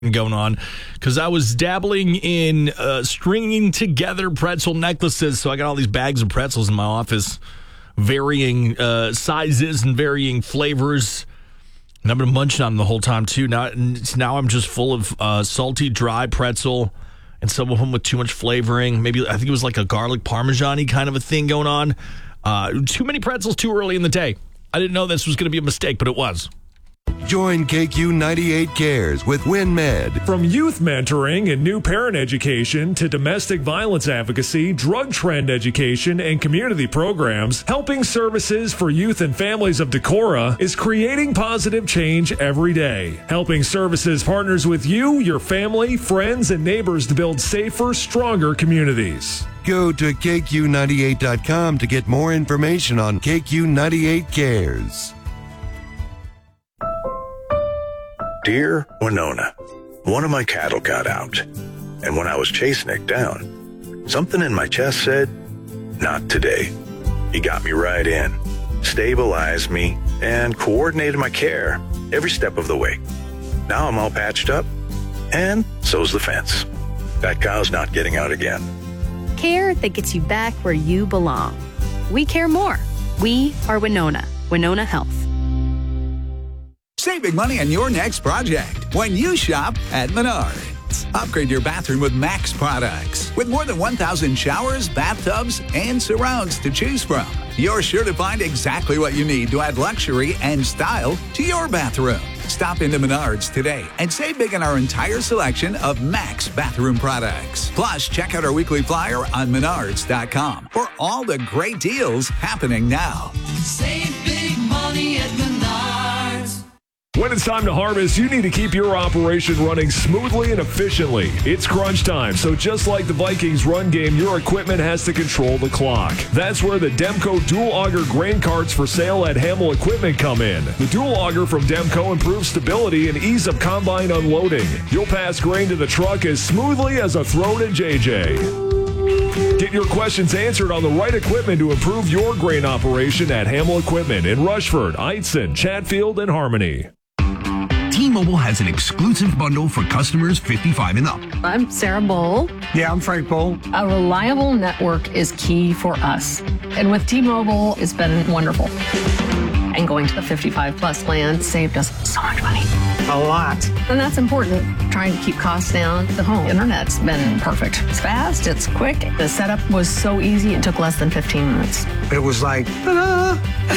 going on because I was dabbling in stringing together pretzel necklaces. So I got all these bags of pretzels in my office, varying sizes and varying flavors. And I've been munching on them the whole time too. Now I'm just full of salty, dry pretzel, and some of them with too much flavoring. Maybe I think it was like a garlic parmesan-y kind of a thing going on. Too many pretzels too early in the day. I didn't know this was going to be a mistake, but it was. Join KQ98 Cares with WinMed. From youth mentoring and new parent education to domestic violence advocacy, drug trend education, and community programs, Helping Services for Youth and Families of Decorah is creating positive change every day. Helping Services partners with you, your family, friends, and neighbors to build safer, stronger communities. Go to KQ98.com to get more information on KQ98 Cares. Dear Winona, one of my cattle got out, and when I was chasing it down, something in my chest said, not today. He got me right in, stabilized me, and coordinated my care every step of the way. Now I'm all patched up, and so's the fence. That cow's not getting out again. Care that gets you back where you belong. We care more. We are Winona. Winona Health. Save big money on your next project when you shop at Menards. Upgrade your bathroom with Max products. With more than 1,000 showers, bathtubs, and surrounds to choose from, you're sure to find exactly what you need to add luxury and style to your bathroom. Stop into Menards today and save big on our entire selection of Max bathroom products. Plus, check out our weekly flyer on Menards.com for all the great deals happening now. Save big money at Menards. When it's time to harvest, you need to keep your operation running smoothly and efficiently. It's crunch time, so just like the Vikings run game, your equipment has to control the clock. That's where the Demco Dual Auger grain carts for sale at Hamel Equipment come in. The Dual Auger from Demco improves stability and ease of combine unloading. You'll pass grain to the truck as smoothly as a throw to JJ. Get your questions answered on the right equipment to improve your grain operation at Hamel Equipment in Rushford, Eitzen, Chatfield, and Harmony. T-Mobile has an exclusive bundle for customers 55 and up. I'm Sarah Bowl. Yeah, I'm Frank Bowl. A reliable network is key for us. And with T-Mobile, it's been wonderful. And going to the 55 plus plan saved us so much money. A lot. And that's important. Trying to keep costs down. The home internet's been perfect. It's fast, it's quick. The setup was so easy, it took less than 15 minutes. It was like, ta-da!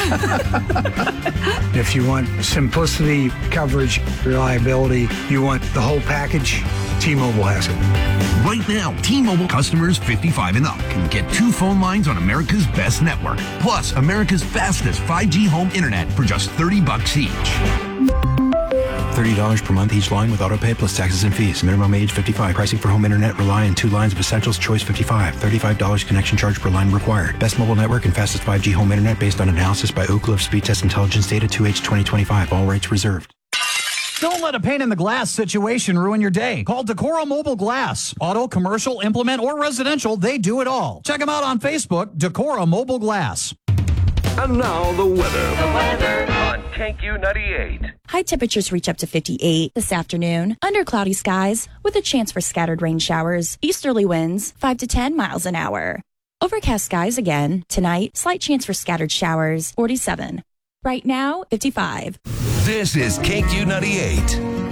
If you want simplicity, coverage, reliability, you want the whole package, T-Mobile has it. Right now, T-Mobile customers 55 and up can get 2 phone lines on America's best network, plus America's fastest 5G home internet for just $30 each. $30 per month each line with autopay plus taxes and fees. Minimum age 55. Pricing for home internet rely on 2 lines of Essentials Choice 55. $35 connection charge per line required. Best mobile network and fastest 5G home internet based on analysis by Oak Cliff Speed Test Intelligence data 2H 2025. All rates reserved. Don't let a pane in the glass situation ruin your day. Call Decorah Mobile Glass. Auto, commercial, implement, or residential, they do it all. Check them out on Facebook, Decorah Mobile Glass. And now the weather. On KQ98. High temperatures reach up to 58 this afternoon. Under cloudy skies with a chance for scattered rain showers. Easterly winds 5 to 10 miles an hour. Overcast skies again. Tonight, slight chance for scattered showers. 47. Right now, 55. This is KQ98.